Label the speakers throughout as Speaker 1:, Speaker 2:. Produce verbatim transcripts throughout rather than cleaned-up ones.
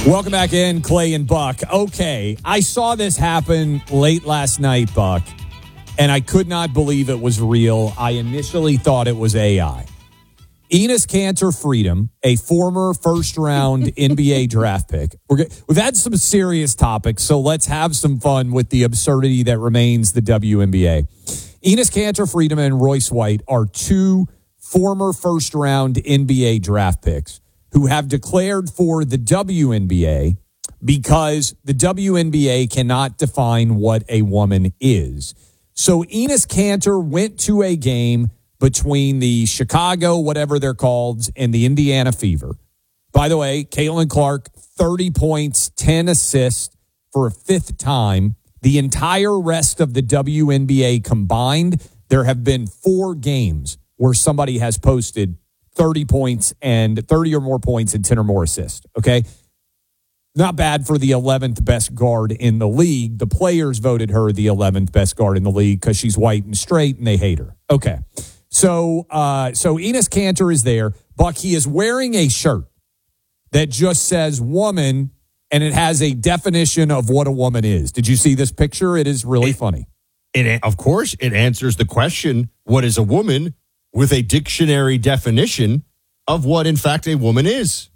Speaker 1: Welcome back in, Clay and Buck. Okay, I saw this happen late last night, Buck, and I could not believe it was real. I initially thought it was A I. Enes Kanter Freedom, a former first-round N B A draft pick. We're, we've had some serious topics, so let's have some fun with the absurdity that remains the W N B A. Enes Kanter Freedom and Royce White are two former first-round N B A draft picks who have declared for the W N B A because the W N B A cannot define what a woman is. So Enes Kanter went to a game between the Chicago, whatever they're called, and the Indiana Fever. By the way, Caitlin Clark, thirty points, ten assists for a fifth time. The entire rest of the W N B A combined, there have been four games where somebody has posted thirty points and thirty or more points and ten or more assists, okay? Not bad for the eleventh best guard in the league. The players voted her the eleventh best guard in the league because she's white and straight and they hate her. Okay, so uh, so Enes Kanter is there. Buck, he is wearing a shirt that just says woman, and it has a definition of what a woman is. Did you see this picture? It is really
Speaker 2: it,
Speaker 1: funny.
Speaker 2: It, of course, it answers the question, what is a woman, with a dictionary definition of what, in fact, a woman is.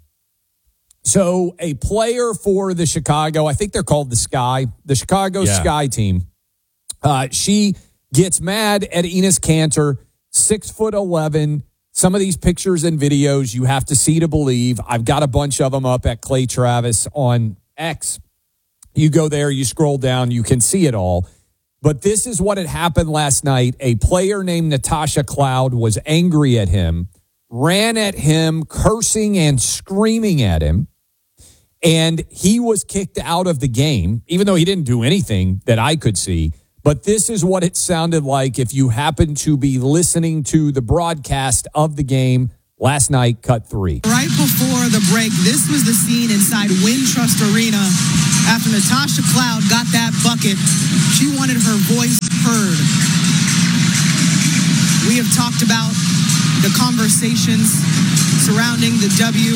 Speaker 1: So a player for the Chicago, I think they're called the Sky, the Chicago
Speaker 2: yeah.
Speaker 1: Sky team. Uh, she gets mad at Enes Kanter, six foot eleven. Some of these pictures and videos you have to see to believe. I've got a bunch of them up at Clay Travis on X. You go there, you scroll down, you can see it all. But this is what had happened last night. A player named Natasha Cloud was angry at him, ran at him, cursing and screaming at him, and he was kicked out of the game, even though he didn't do anything that I could see. But this is what it sounded like if you happened to be listening to the broadcast of the game last night, cut three.
Speaker 3: Right before the break, this was the scene inside Wintrust Arena after Natasha Cloud got that bucket. She wanted her voice heard. We have talked about the conversations surrounding the W.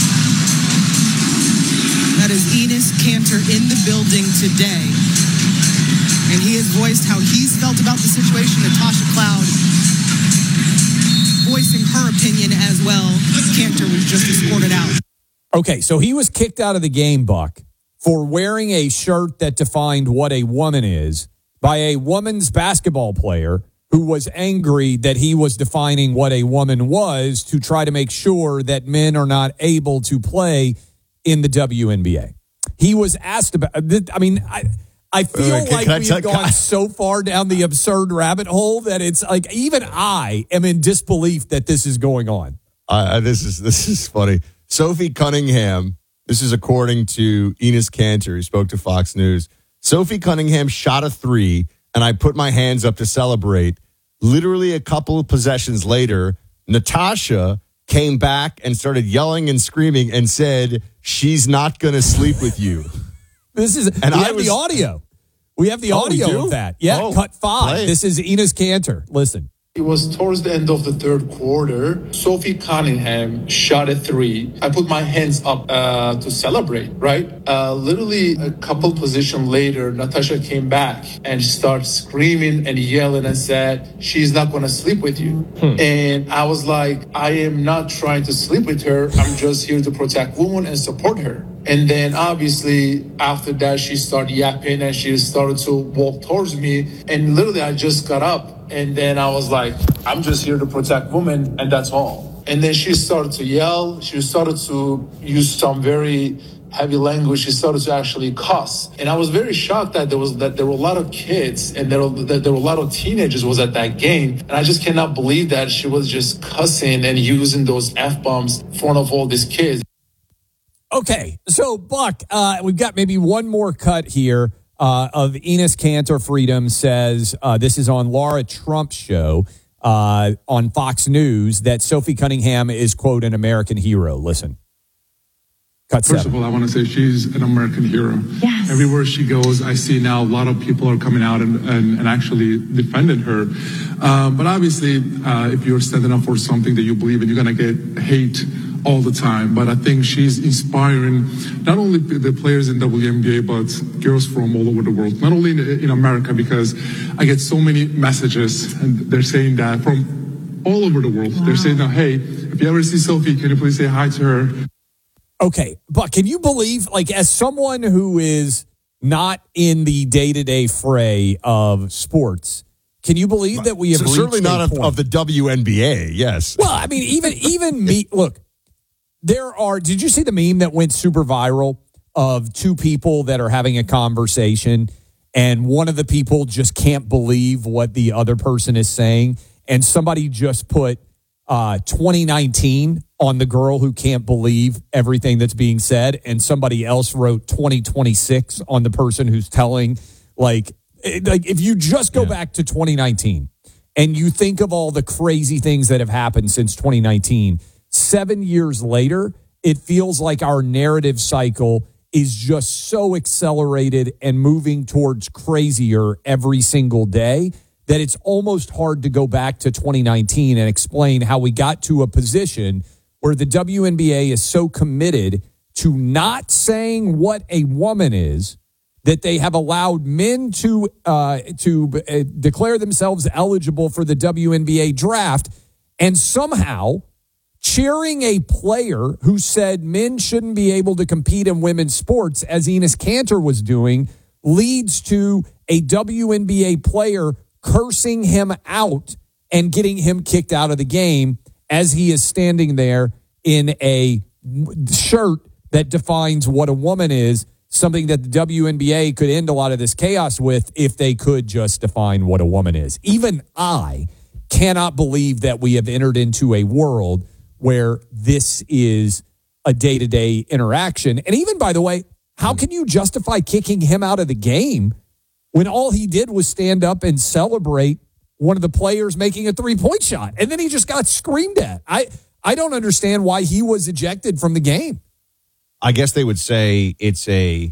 Speaker 3: That is Enes Kanter in the building today. And he has voiced how he's felt about the situation. Natasha Cloud voicing her opinion as well. Kanter was just escorted out.
Speaker 1: Okay, so he was kicked out of the game, Buck, for wearing a shirt that defined what a woman is by a woman's basketball player who was angry that he was defining what a woman was to try to make sure that men are not able to play in the W N B A. He was asked about, I mean, I, I feel
Speaker 2: Wait, can,
Speaker 1: like
Speaker 2: can
Speaker 1: we've
Speaker 2: I,
Speaker 1: gone
Speaker 2: I,
Speaker 1: so far down the absurd rabbit hole that it's like even I am in disbelief that this is going on.
Speaker 2: Uh, this is this is funny. Sophie Cunningham, this is according to Enes Kanter, who spoke to Fox News. Sophie Cunningham shot a three, and I put my hands up to celebrate. Literally a couple of possessions later, Natasha came back and started yelling and screaming and said, she's not going to sleep with you.
Speaker 1: This is,
Speaker 2: and
Speaker 1: we
Speaker 2: I
Speaker 1: have
Speaker 2: was,
Speaker 1: the audio. We have the
Speaker 2: oh,
Speaker 1: audio of that. Yeah,
Speaker 2: oh,
Speaker 1: cut five.
Speaker 2: play.
Speaker 1: This is Enes Kanter. Listen.
Speaker 4: It was towards the end of the third quarter. Sophie Cunningham shot a three. I put my hands up uh, to celebrate, right? Uh, literally a couple positions later, Natasha came back and started screaming and yelling and said, she's not going to sleep with you. Hmm. And I was like, I am not trying to sleep with her. I'm just here to protect women and support her. And then obviously after that, she started yapping and she started to walk towards me. And literally I just got up. And then I was like, I'm just here to protect women, and that's all. And then she started to yell. She started to use some very heavy language. She started to actually cuss. And I was very shocked that there was that there were a lot of kids and there were, that there were a lot of teenagers was at that game. And I just cannot believe that she was just cussing and using those F-bombs in front of all these kids.
Speaker 1: Okay, so Buck, uh, we've got maybe one more cut here. Uh, of Enes Kanter Freedom says, uh, this is on Laura Trump's show uh, on Fox News, that Sophie Cunningham is, quote, an American hero. Listen. Cut
Speaker 5: First
Speaker 1: seven.
Speaker 5: of all, I want to say she's an American hero.
Speaker 6: Yes.
Speaker 5: Everywhere she goes, I see now a lot of people are coming out and, and, and actually defending her. Um, but obviously, uh, if you're standing up for something that you believe in, you're going to get hate all the time, but I think she's inspiring not only the players in W N B A, but girls from all over the world, not only in, in America, because I get so many messages and they're saying that from all over the world. Wow. They're saying, that, hey, if you ever see Sophie, can you please say hi to her?
Speaker 1: Okay, but can you believe, like, as someone who is not in the day-to-day fray of sports, can you believe that we have
Speaker 2: so
Speaker 1: reached
Speaker 2: certainly not of,
Speaker 1: point?
Speaker 2: of the W N B A, yes.
Speaker 1: Well, I mean, even even me, look, there are, did you see the meme that went super viral of two people that are having a conversation and one of the people just can't believe what the other person is saying, and somebody just put uh, twenty nineteen on the girl who can't believe everything that's being said, and somebody else wrote twenty twenty-six on the person who's telling, like, like if you just go yeah. back to twenty nineteen and you think of all the crazy things that have happened since twenty nineteen, seven years later, it feels like our narrative cycle is just so accelerated and moving towards crazier every single day that it's almost hard to go back to twenty nineteen and explain how we got to a position where the W N B A is so committed to not saying what a woman is that they have allowed men to uh, to uh, declare themselves eligible for the W N B A draft, and somehow cheering a player who said men shouldn't be able to compete in women's sports, as Enes Kanter was doing, leads to a W N B A player cursing him out and getting him kicked out of the game as he is standing there in a shirt that defines what a woman is, something that the W N B A could end a lot of this chaos with if they could just define what a woman is. Even I cannot believe that we have entered into a world where this is a day-to-day interaction. And even, by the way, how can you justify kicking him out of the game when all he did was stand up and celebrate one of the players making a three-point shot? And then he just got screamed at. I, I don't understand why he was ejected from the game.
Speaker 2: I guess they would say it's a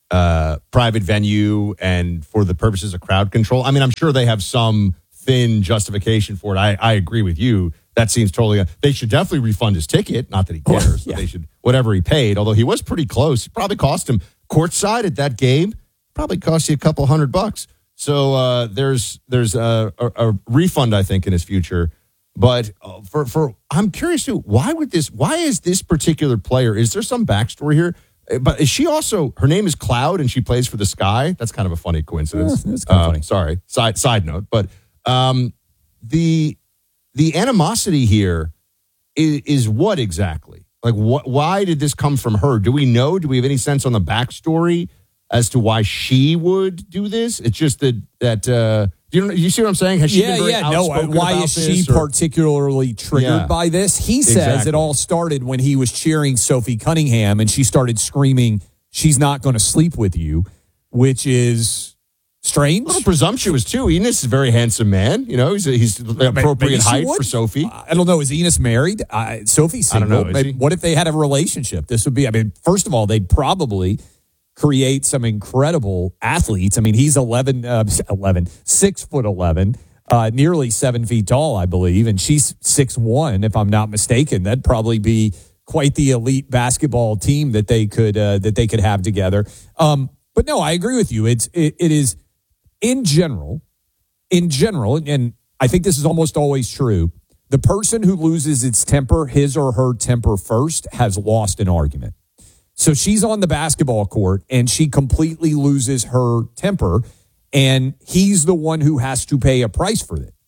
Speaker 2: uh, private venue and for the purposes of crowd control. I mean, I'm sure they have some thin justification for it. I, I agree with you. That seems totally. They should definitely refund his ticket. Not that he cares. But yeah. They should, whatever he paid, although he was pretty close. It probably cost him courtside at that game. Probably cost you a couple hundred bucks. So uh, there's there's a, a, a refund, I think, in his future. But for for I'm curious too. Why would this? Why is this particular player? Is there some backstory here? But is she also? Her name is Cloud, and she plays for the Sky. That's kind of a funny coincidence.
Speaker 1: Yeah, it's kind of
Speaker 2: uh,
Speaker 1: funny.
Speaker 2: Sorry. Side side note. But um, the the animosity here is, is what exactly? Like, what? Why did this come from her? Do we know? Do we have any sense on the backstory as to why she would do this? It's just that that. Uh, Do you, you see what I'm saying? Has she
Speaker 1: yeah,
Speaker 2: been very
Speaker 1: yeah, no.
Speaker 2: outspoken
Speaker 1: Why
Speaker 2: about
Speaker 1: is
Speaker 2: this,
Speaker 1: she
Speaker 2: or?
Speaker 1: particularly triggered
Speaker 2: Yeah.
Speaker 1: by this? He says
Speaker 2: Exactly.
Speaker 1: it all started when he was cheering Sophie Cunningham and she started screaming, "She's not going to sleep with you," which is strange.
Speaker 2: A little presumptuous, too. Enes is a very handsome man. You know, he's, he's the appropriate
Speaker 1: Maybe she
Speaker 2: height
Speaker 1: would.
Speaker 2: for Sophie.
Speaker 1: I don't know. Is Enes married? Uh, Sophie's
Speaker 2: I don't
Speaker 1: single.
Speaker 2: know. Is
Speaker 1: Maybe-
Speaker 2: he?
Speaker 1: What if they had a relationship? This would be, I mean, first of all, they'd probably create some incredible athletes. I mean, he's eleven, uh, eleven, six foot eleven, uh, nearly seven feet tall, I believe, and she's six one, if I'm not mistaken. That'd probably be quite the elite basketball team that they could uh, that they could have together. Um, but no, I agree with you. It's it, it is in general, in general, and I think this is almost always true. The person who loses its temper, his or her temper first, has lost an argument. So she's on the basketball court and she completely loses her temper, and he's the one who has to pay a price for it.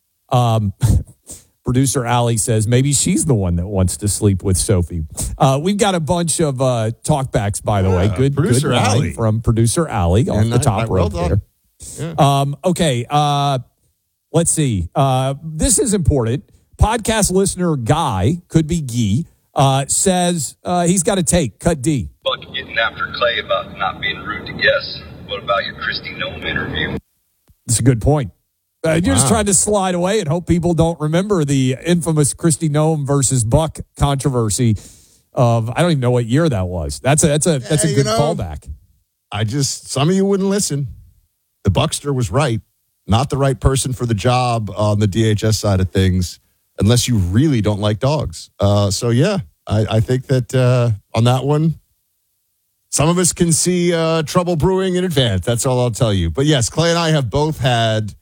Speaker 1: Um, producer Allie says maybe she's the one that wants to sleep with Sophie. Uh, we've got a bunch of uh, talkbacks, by the
Speaker 2: Yeah,
Speaker 1: way. Good,
Speaker 2: producer
Speaker 1: good line
Speaker 2: Allie.
Speaker 1: from producer Allie off
Speaker 2: And
Speaker 1: the
Speaker 2: I-
Speaker 1: top
Speaker 2: I- well
Speaker 1: rope
Speaker 2: done.
Speaker 1: there.
Speaker 2: Yeah.
Speaker 1: Um, okay, uh, let's see. Uh, this is important. Podcast listener Guy, could be Guy, uh, says uh, he's got a take. Cut D.
Speaker 6: Buck getting after Clay about not being rude to guests. What about your Christy Nome interview?
Speaker 1: That's a good point. Uh, you're just
Speaker 2: Wow.
Speaker 1: trying to slide away and hope people don't remember the infamous Christy Nome versus Buck controversy of, I don't even know what year that was. That's a that's a that's a
Speaker 2: Hey,
Speaker 1: good
Speaker 2: you know,
Speaker 1: callback.
Speaker 2: I just, some of you wouldn't listen. The Buckster was right. Not the right person for the job on the D H S side of things, unless you really don't like dogs. Uh, so, yeah, I, I think that uh, on that one, some of us can see uh, trouble brewing in advance. That's all I'll tell you. But yes, Clay and I have both had,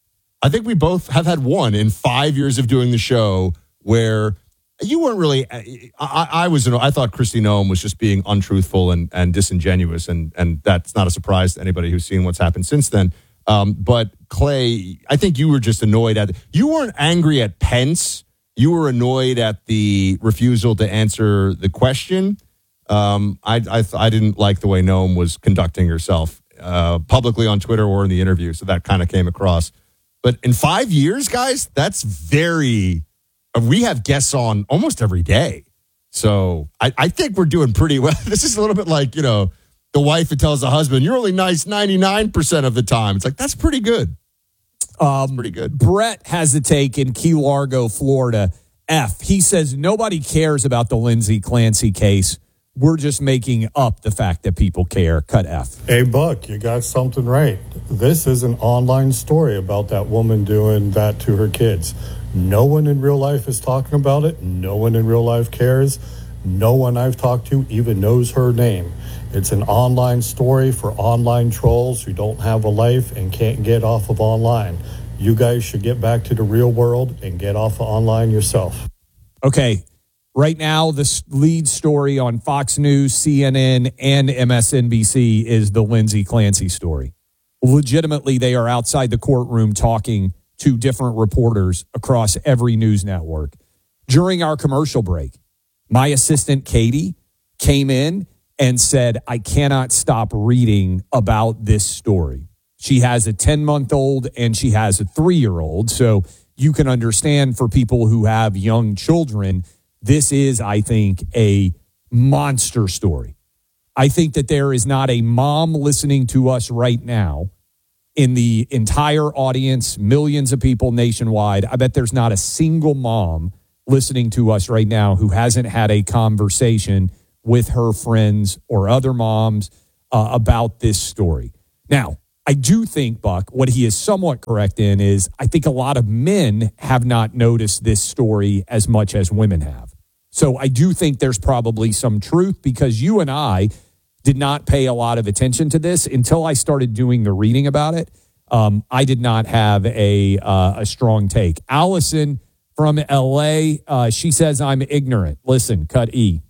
Speaker 2: I think we both have had one in five years of doing the show where you weren't really, I, I was, I thought Kristi Noem was just being untruthful and, and disingenuous. And, and that's not a surprise to anybody who's seen what's happened since then. Um, but Clay, I think you were just annoyed at, you weren't angry at Pence. You were annoyed at the refusal to answer the question. Um, I I, I didn't like the way Noem was conducting herself uh, publicly on Twitter or in the interview, so that kind of came across. But in five years, guys, that's very. Uh, we have guests on almost every day, so I, I think we're doing pretty well. This is a little bit like, you know, the wife who tells the husband, "You're only nice ninety-nine percent of the time." It's like that's pretty good.
Speaker 1: Um,
Speaker 2: that's pretty good.
Speaker 1: Brett has a take in Key Largo, Florida. F. He says nobody cares about the Lindsay Clancy case. We're just making up the fact that people care. Cut F.
Speaker 7: Hey, Buck, you got something right. This is an online story about that woman doing that to her kids. No one in real life is talking about it. No one in real life cares. No one I've talked to even knows her name. It's an online story for online trolls who don't have a life and can't get off of online. You guys should get back to the real world and get off of online yourself.
Speaker 1: Okay. Right now, the lead story on Fox News, C N N, and M S N B C is the Lindsay Clancy story. Legitimately, they are outside the courtroom talking to different reporters across every news network. During our commercial break, my assistant, Katie, came in and said, I cannot stop reading about this story. She has a ten-month-old and she has a three-year-old. So you can understand for people who have young children, this is, I think, a monster story. I think that there is not a mom listening to us right now in the entire audience, millions of people nationwide. I bet there's not a single mom listening to us right now who hasn't had a conversation with her friends or other moms uh, about this story. Now, I do think, Buck, what he is somewhat correct in is I think a lot of men have not noticed this story as much as women have. So I do think there's probably some truth because you and I did not pay a lot of attention to this until I started doing the reading about it. Um, I did not have a uh, a strong take. Allison from L A, uh, she says I'm ignorant. Listen, cut E.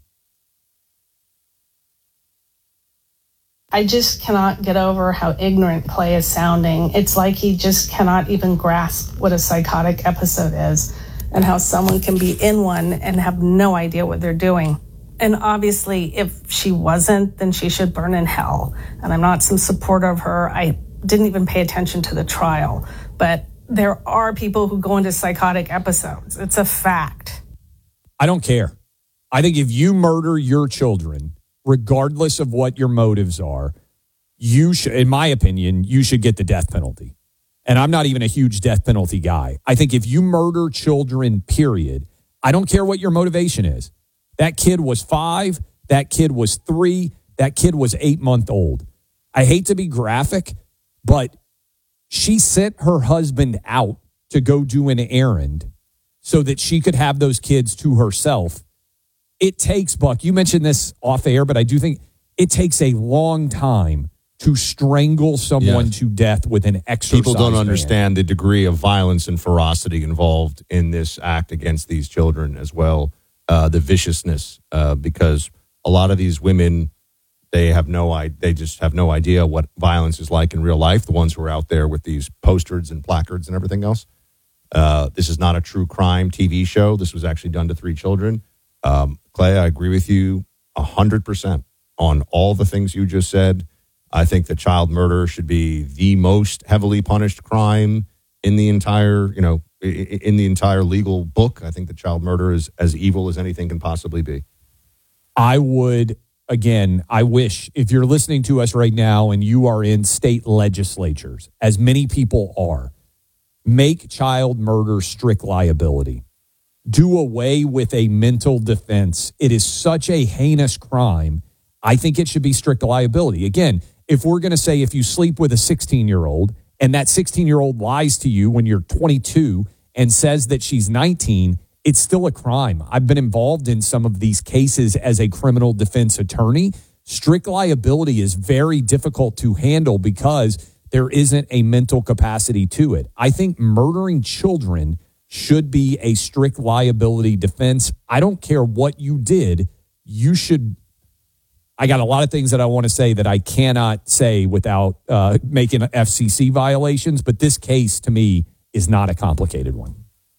Speaker 8: I just cannot get over how ignorant Clay is sounding. It's like he just cannot even grasp what a psychotic episode is and how someone can be in one and have no idea what they're doing. And obviously, if she wasn't, then she should burn in hell. And I'm not some supporter of her. I didn't even pay attention to the trial. But there are people who go into psychotic episodes. It's a fact.
Speaker 1: I don't care. I think if you murder your children, regardless of what your motives are, you should, in my opinion, you should get the death penalty. And I'm not even a huge death penalty guy. I think if you murder children, period, I don't care what your motivation is. That kid was five. That kid was three. That kid was eight months old. I hate to be graphic, but she sent her husband out to go do an errand so that she could have those kids to herself. It takes, Buck, you mentioned this off air, but I do think it takes a long time to strangle someone yes. to death with an exercise
Speaker 2: People don't
Speaker 1: van.
Speaker 2: understand the degree of violence and ferocity involved in this act against these children as well. Uh, the viciousness, uh, because a lot of these women, they have no idea, they just have no idea what violence is like in real life. The ones who are out there with these posters and placards and everything else. Uh, this is not a true crime T V show. This was actually done to three children. Um, Clay, I agree with you a hundred percent on all the things you just said. I think that child murder should be the most heavily punished crime in the entire, you know, in the entire legal book. I think that child murder is as evil as anything can possibly be.
Speaker 1: I would, again, I wish if you're listening to us right now and you are in state legislatures, as many people are, make child murder strict liability. Do away with a mental defense. It is such a heinous crime. I think it should be strict liability. Again, if we're going to say if you sleep with a sixteen-year-old and that sixteen-year-old lies to you when you're twenty-two and says that she's nineteen, it's still a crime. I've been involved in some of these cases as a criminal defense attorney. Strict liability is very difficult to handle because there isn't a mental capacity to it. I think murdering children should be a strict liability defense. I don't care what you did. You should. I got a lot of things that I want to say that I cannot say without uh, making F C C violations, but this case to me is not a complicated one.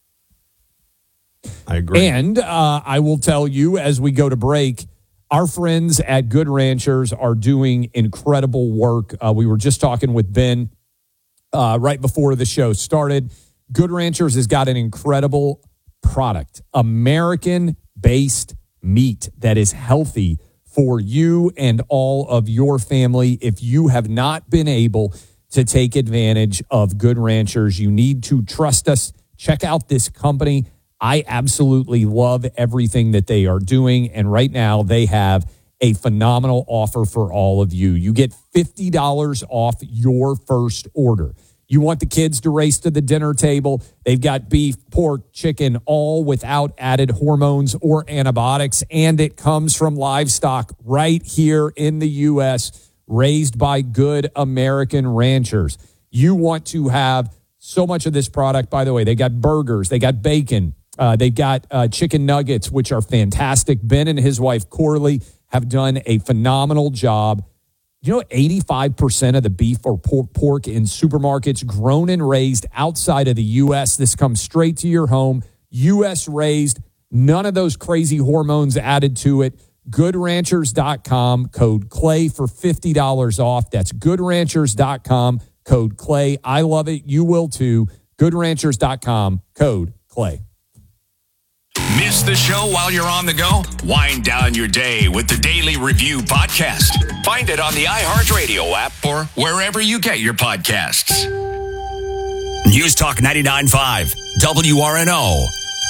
Speaker 2: I agree.
Speaker 1: And uh, I will tell you as we go to break, our friends at Good Ranchers are doing incredible work. Uh, we were just talking with Ben uh, right before the show started. Good Ranchers has got an incredible product, American-based meat that is healthy for you and all of your family. If you have not been able to take advantage of Good Ranchers, you need to trust us. Check out this company. I absolutely love everything that they are doing. And right now they have a phenomenal offer for all of you. You get fifty dollars off your first order. You want the kids to race to the dinner table. They've got beef, pork, chicken, all without added hormones or antibiotics. And it comes from livestock right here in the U S, raised by good American ranchers. You want to have so much of this product. By the way, they got burgers, they got bacon, uh, they've got uh, chicken nuggets, which are fantastic. Ben and his wife, Corley, have done a phenomenal job. You know, eighty-five percent of the beef or pork in supermarkets grown and raised outside of the U S. This comes straight to your home, U S raised, none of those crazy hormones added to it. good ranchers dot com, code CLAY for fifty dollars off. That's good ranchers dot com, code CLAY. I love it. You will too. good ranchers dot com, code CLAY.
Speaker 9: Miss the show while you're on the go? Wind down your day with the Daily Review Podcast. Find it on the iHeartRadio app or wherever you get your podcasts. News Talk ninety-nine point five, W R N O.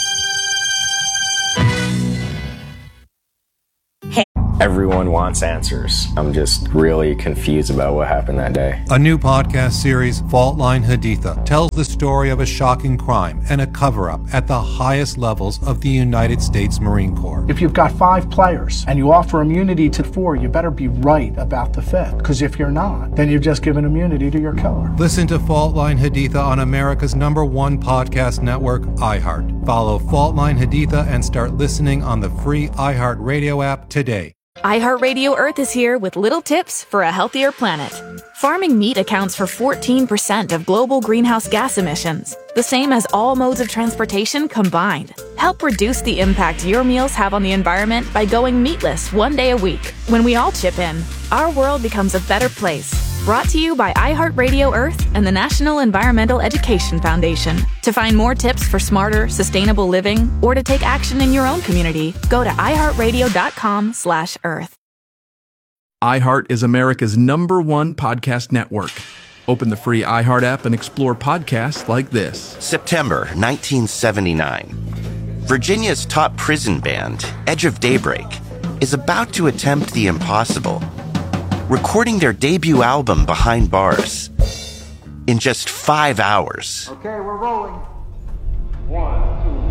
Speaker 10: Everyone wants answers. I'm just really confused about what happened that day.
Speaker 11: A new podcast series, Fault Line Haditha, tells the story of a shocking crime and a cover-up at the highest levels of the United States Marine Corps.
Speaker 12: If you've got five players and you offer immunity to four, you better be right about the fifth. Because if you're not, then you've just given immunity to your killer.
Speaker 11: Listen to Fault Line Haditha on America's number one podcast network, iHeart. Follow Fault Line Haditha and start listening on the free iHeartRadio app today.
Speaker 13: iHeartRadio Earth is here with little tips for a healthier planet. Farming meat accounts for fourteen percent of global greenhouse gas emissions, the same as all modes of transportation combined. Help reduce the impact your meals have on the environment by going meatless one day a week. When we all chip in, our world becomes a better place. Brought to you by iHeartRadio Earth and the National Environmental Education Foundation. To find more tips for smarter, sustainable living, or to take action in your own community, go to iHeartRadio.com slash Earth.
Speaker 14: iHeart is America's number one podcast network. Open the free iHeart app and explore podcasts like this.
Speaker 15: September nineteen seventy-nine. Virginia's top prison band, Edge of Daybreak, is about to attempt the impossible. Recording their debut album Behind Bars in just five hours.
Speaker 16: Okay, we're rolling. One,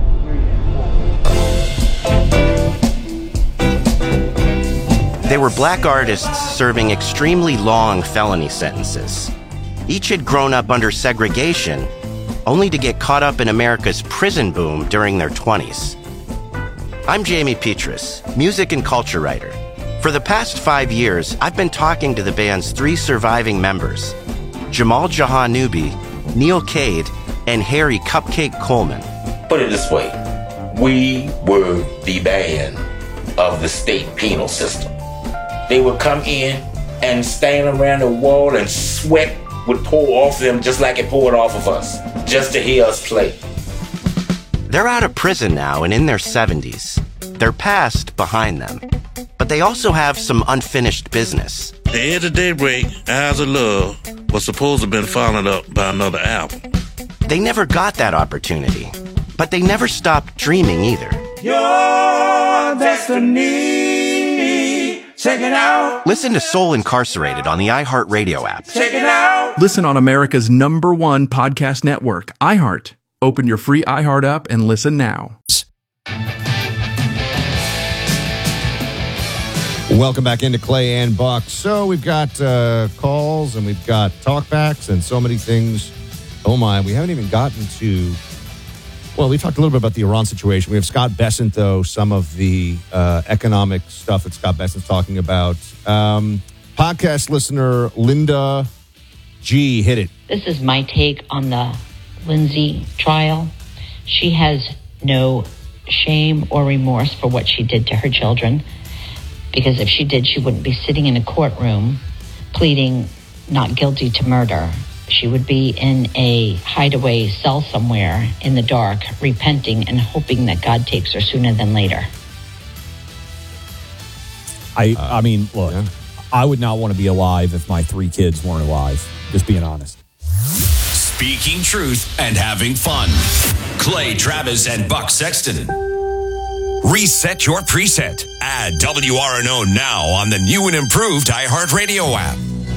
Speaker 16: two, three, four.
Speaker 15: They were black artists serving extremely long felony sentences. Each had grown up under segregation, only to get caught up in America's prison boom during their twenties. I'm Jamie Petrus, music and culture writer. For the past five years, I've been talking to the band's three surviving members, Jamal Jahanubi, Neil Cade, and Harry Cupcake Coleman.
Speaker 17: Put it this way, we were the band of the state penal system. They would come in and stand around the wall and sweat would pour off them just like it poured off of us, just to hear us play.
Speaker 15: They're out of prison now and in their seventies. Their past behind them. But they also have some unfinished business.
Speaker 18: The Edge of Daybreak, Eyes of Love, was supposed to have been followed up by another album.
Speaker 15: They never got that opportunity, but they never stopped dreaming either.
Speaker 16: Your destiny, check it out.
Speaker 15: Listen to Soul Incarcerated on the iHeartRadio app.
Speaker 16: Check it out.
Speaker 14: Listen on America's number one podcast network, iHeart. Open your free iHeart app and listen now.
Speaker 2: Welcome back into Clay and Buck. So we've got uh, calls and we've got talkbacks and so many things. Oh my, we haven't even gotten to, well, we talked a little bit about the Iran situation. We have Scott Bessent, though, some of the uh, economic stuff that Scott Bessent's talking about. Um, podcast listener Linda G, hit it.
Speaker 19: This is my take on the Lindsay trial. She has no shame or remorse for what she did to her children. Because if she did, she wouldn't be sitting in a courtroom pleading not guilty to murder. She would be in a hideaway cell somewhere in the dark, repenting and hoping that God takes her sooner than later.
Speaker 1: I, uh, I mean, look, yeah. I would not want to be alive if my three kids weren't alive. Just being honest.
Speaker 9: Speaking truth and having fun. Clay Travis and Buck Sexton. Reset your preset. Add W R N O now on the new and improved iHeartRadio app.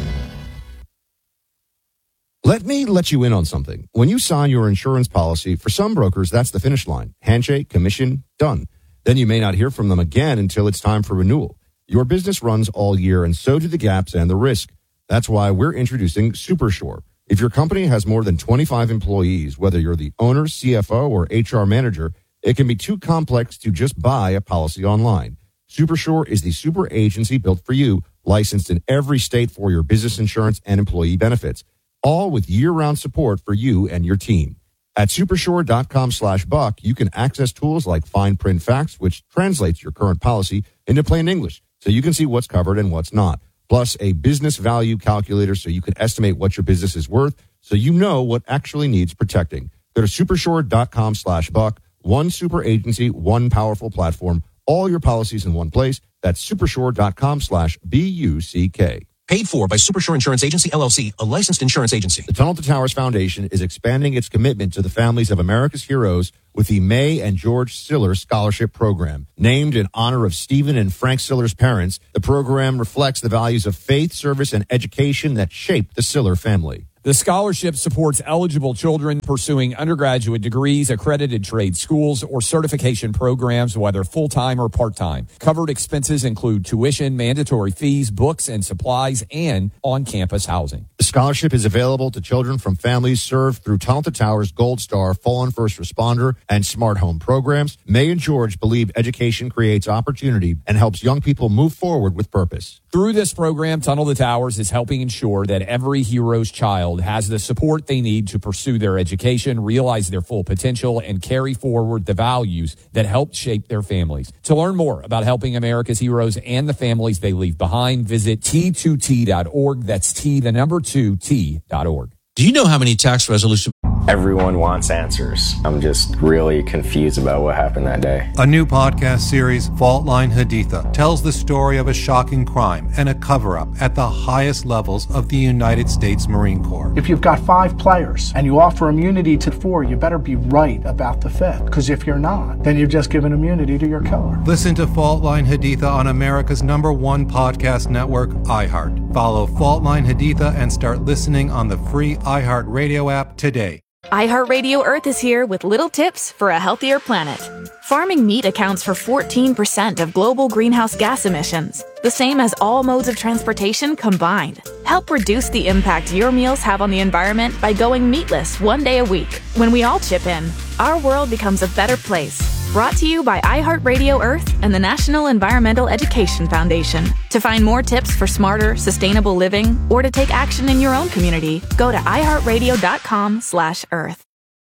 Speaker 2: Let me let you in on something. When you sign your insurance policy, for some brokers, that's the finish line. Handshake, commission, done. Then you may not hear from them again until it's time for renewal. Your business runs all year, and so do the gaps and the risk. That's why we're introducing SuperSure. If your company has more than twenty-five employees, whether you're the owner, C F O, or H R manager, it can be too complex to just buy a policy online. SuperSure is the super agency built for you, licensed in every state for your business insurance and employee benefits, all with year-round support for you and your team. At supersure.com slash buck, you can access tools like fine print facts, which translates your current policy into plain English, so you can see what's covered and what's not. Plus a business value calculator so you can estimate what your business is worth, so you know what actually needs protecting. Go to supersure.com slash buck. One super agency, one powerful platform, all your policies in one place. That's supersure.com slash B-U-C-K.
Speaker 20: Paid for by Supersure Insurance Agency, L L C, a licensed insurance agency.
Speaker 2: The Tunnel to Towers Foundation is expanding its commitment to the families of America's heroes with the May and George Siller Scholarship Program. Named in honor of Stephen and Frank Siller's parents, the program reflects the values of faith, service, and education that shaped the Siller family.
Speaker 1: The scholarship supports eligible children pursuing undergraduate degrees, accredited trade schools, or certification programs, whether full-time or part-time. Covered expenses include tuition, mandatory fees, books and supplies, and on-campus housing.
Speaker 2: The scholarship is available to children from families served through Tunnel to Towers Gold Star, Fallen First Responder, and Smart Home programs. May and George believe education creates opportunity and helps young people move forward with purpose.
Speaker 1: Through this program, Tunnel to Towers is helping ensure that every hero's child has the support they need to pursue their education, realize their full potential, and carry forward the values that helped shape their families. To learn more about helping America's heroes and the families they leave behind, visit T two T dot org. That's T, the number two, T dot org.
Speaker 20: Do you know how many tax resolution?
Speaker 10: Everyone wants answers. I'm just really confused about what happened that day.
Speaker 11: A new podcast series, Fault Line Haditha, tells the story of a shocking crime and a cover-up at the highest levels of the United States Marine Corps.
Speaker 12: If you've got five players and you offer immunity to four, you better be right about the fifth. Because if you're not, then you've just given immunity to your killer.
Speaker 11: Listen to Fault Line Haditha on America's number one podcast network, iHeart. Follow Fault Line Haditha and start listening on the free iHeartRadio app today.
Speaker 13: iHeartRadio Earth is here with little tips for a healthier planet. Farming meat accounts for fourteen percent of global greenhouse gas emissions, the same as all modes of transportation combined. Help reduce the impact your meals have on the environment by going meatless one day a week. When we all chip in, our world becomes a better place. Brought to you by iHeartRadio Earth and the National Environmental Education Foundation. To find more tips for smarter, sustainable living, or to take action in your own community, go to iHeartRadio.com slash Earth.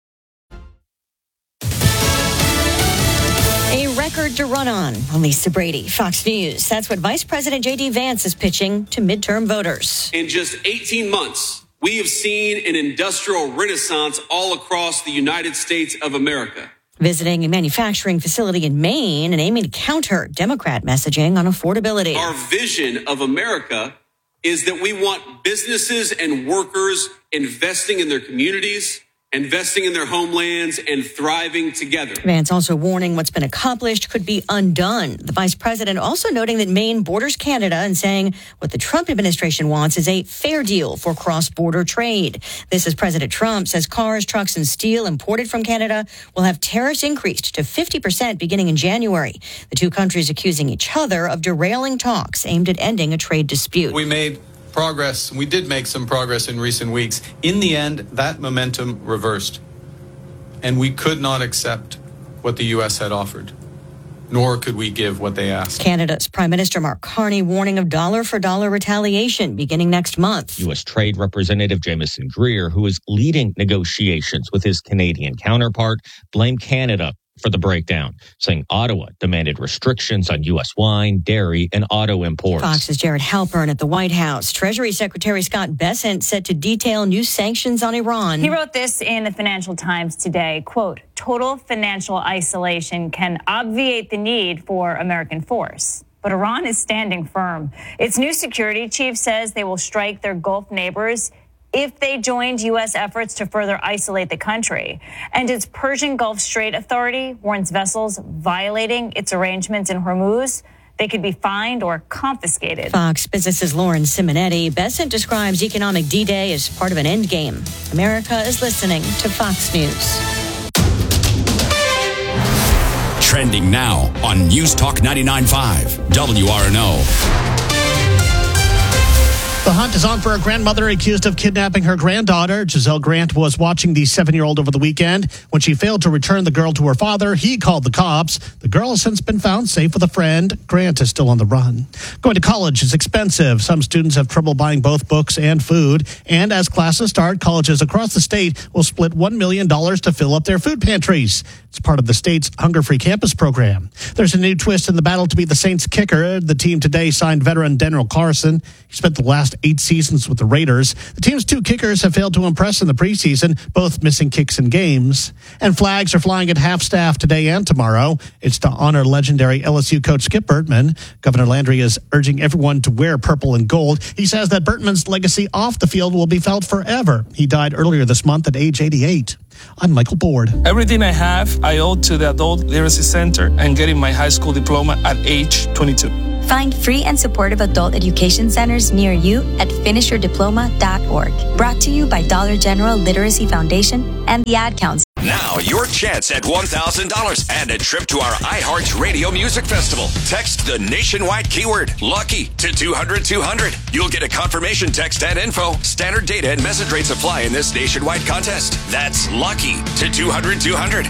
Speaker 21: A record to run on. Lisa Brady, Fox News. That's what Vice President J D Vance is pitching to midterm voters.
Speaker 22: In just eighteen months, we have seen an industrial renaissance all across the United States of America.
Speaker 21: Visiting a manufacturing facility in Maine and aiming to counter Democrat messaging on affordability.
Speaker 22: Our vision of America is that we want businesses and workers investing in their communities, investing in their homelands, and thriving together.
Speaker 21: Vance also warning what's been accomplished could be undone. The vice president also noting that Maine borders Canada and saying what the Trump administration wants is a fair deal for cross-border trade. This as President Trump says cars, trucks, and steel imported from Canada will have tariffs increased to fifty percent beginning in January. The two countries accusing each other of derailing talks aimed at ending a trade dispute.
Speaker 3: We made progress. We did make some progress in recent weeks. In the end, that momentum reversed. And we could not accept what the U S had offered, nor could we give what they asked.
Speaker 21: Canada's Prime Minister Mark Carney warning of dollar-for-dollar retaliation beginning next month.
Speaker 4: U S. Trade Representative Jameson Greer, who is leading negotiations with his Canadian counterpart, blamed Canada for the breakdown, saying Ottawa demanded restrictions on U S wine, dairy, and auto imports.
Speaker 21: Fox's Jared Halpern at the White House. Treasury Secretary Scott Bessent set to detail new sanctions on Iran.
Speaker 23: He wrote this in the Financial Times today, quote, total financial isolation can obviate the need for American force. But Iran is standing firm. Its new security chief says they will strike their Gulf neighbors if they joined U S efforts to further isolate the country. And its Persian Gulf Strait Authority warns vessels violating its arrangements in Hormuz, they could be fined or confiscated.
Speaker 21: Fox Business's Lauren Simonetti. Bessent describes economic D-Day as part of an endgame. America is listening to Fox News.
Speaker 9: Trending now on News Talk ninety-nine point five, W R N O.
Speaker 24: The hunt is on for a grandmother accused of kidnapping her granddaughter. Giselle Grant was watching the seven-year-old over the weekend. When she failed to return the girl to her father, he called the cops. The girl has since been found safe with a friend. Grant is still on the run. Going to college is expensive. Some students have trouble buying both books and food. And as classes start, colleges across the state will split one million dollars to fill up their food pantries. It's part of the state's Hunger-Free Campus program. There's a new twist in the battle to be the Saints kicker. The team today signed veteran Daniel Carson. He spent the last eight seasons with the Raiders. The team's two kickers have failed to impress in the preseason, both missing kicks in games. And flags are flying at half-staff today and tomorrow. It's to honor legendary L S U coach Skip Bertman. Governor Landry is urging everyone to wear purple and gold. He says that Bertman's legacy off the field will be felt forever. He died earlier this month at age eighty-eight. I'm Michael Board.
Speaker 25: Everything I have, I owe to the Adult Literacy Center and getting my high school diploma at age twenty-two.
Speaker 26: Find free and supportive adult education centers near you at finish your diploma dot org. Brought to you by Dollar General Literacy Foundation and the Ad Council.
Speaker 9: Now, your chance at one thousand dollars and a trip to our iHeart Radio Music Festival. Text the nationwide keyword LUCKY to two hundred two hundred. You'll get a confirmation text and info. Standard data and message rates apply in this nationwide contest. That's LUCKY to two hundred two hundred.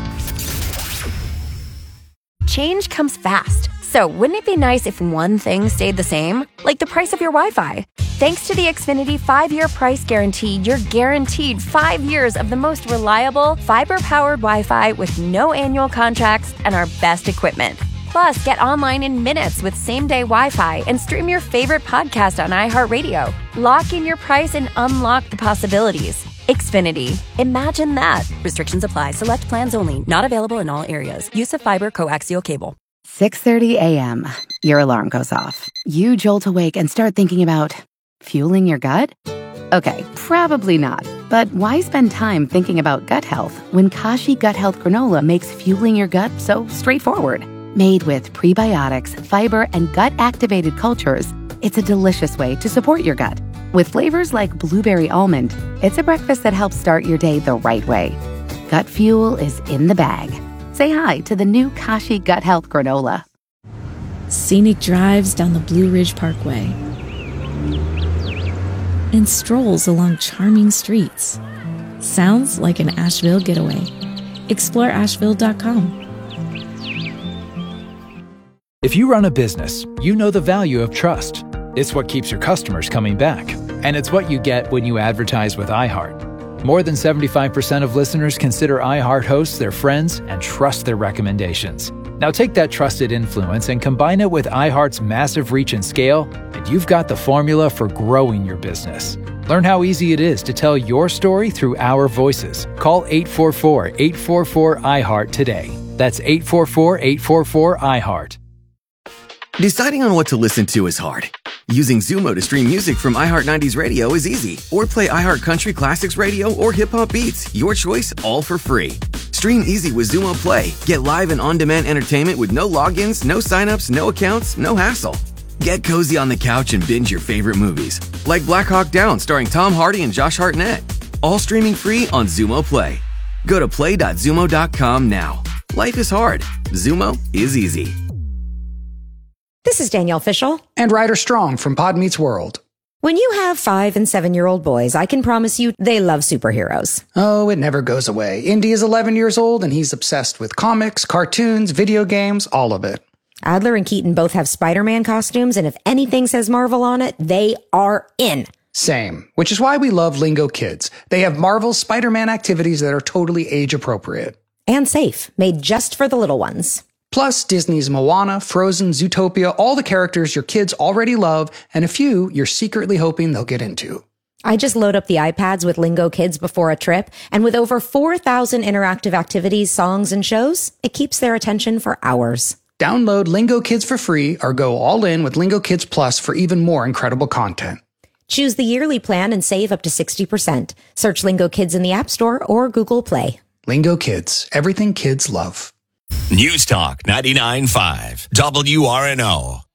Speaker 27: Change comes fast. So wouldn't it be nice if one thing stayed the same? Like the price of your Wi-Fi. Thanks to the Xfinity five-year price guarantee, you're guaranteed five years of the most reliable, fiber-powered Wi-Fi with no annual contracts and our best equipment. Plus, get online in minutes with same-day Wi-Fi and stream your favorite podcast on iHeartRadio. Lock in your price and unlock the possibilities. Xfinity. Imagine that. Restrictions apply. Select plans only. Not available in all areas. Use of fiber coaxial cable.
Speaker 28: six thirty a.m. Your alarm goes off. You jolt awake and start thinking about fueling your gut? Okay, probably not. But why spend time thinking about gut health when Kashi Gut Health Granola makes fueling your gut so straightforward? Made with prebiotics, fiber, and gut-activated cultures, it's a delicious way to support your gut. With flavors like blueberry almond, it's a breakfast that helps start your day the right way. Gut fuel is in the bag. Say hi to the new Kashi Gut Health Granola.
Speaker 29: Scenic drives down the Blue Ridge Parkway and strolls along charming streets. Sounds like an Asheville getaway. Explore Asheville dot com.
Speaker 30: If you run a business, you know the value of trust. It's what keeps your customers coming back. And it's what you get when you advertise with iHeart. More than seventy-five percent of listeners consider iHeart hosts their friends and trust their recommendations. Now take that trusted influence and combine it with iHeart's massive reach and scale, and you've got the formula for growing your business. Learn how easy it is to tell your story through our voices. Call eight four four, eight four four, iHeart today. That's eight four four, eight four four, iHeart.
Speaker 31: Deciding on what to listen to is hard,
Speaker 5: Using Zumo to stream music from iHeart nineties Radio is easy. Or play iHeart Country Classics Radio or Hip Hop Beats. Your choice, all for free. Stream easy with Zumo Play. Get live and on-demand entertainment with no logins, no signups, no accounts, no hassle. Get cozy on the couch and binge your favorite movies. Like Black Hawk Down starring Tom Hardy and Josh Hartnett. All streaming free on Zumo Play. Go to play dot zumo dot com now. Life is hard. Zumo is easy.
Speaker 6: This is Danielle Fishel.
Speaker 7: And Ryder Strong from Pod Meets World.
Speaker 6: When you have five and seven-year-old boys, I can promise you they love superheroes.
Speaker 7: Oh, it never goes away. Indy is eleven years old, and he's obsessed with comics, cartoons, video games, all of it.
Speaker 6: Adler and Keaton both have Spider-Man costumes, and if anything says Marvel on it, they are in.
Speaker 7: Same, which is why we love Lingo Kids. They have Marvel's Spider-Man activities that are totally age-appropriate.
Speaker 6: And safe, made just for the little ones.
Speaker 7: Plus, Disney's Moana, Frozen, Zootopia, all the characters your kids already love, and a few you're secretly hoping they'll get into.
Speaker 6: I just load up the iPads with Lingo Kids before a trip, and with over four thousand interactive activities, songs, and shows, it keeps their attention for hours.
Speaker 7: Download Lingo Kids for free or go all in with Lingo Kids Plus for even more incredible content.
Speaker 6: Choose the yearly plan and save up to sixty percent. Search Lingo Kids in the App Store or Google Play.
Speaker 7: Lingo Kids, everything kids love.
Speaker 9: News Talk ninety-nine point five, W R N O.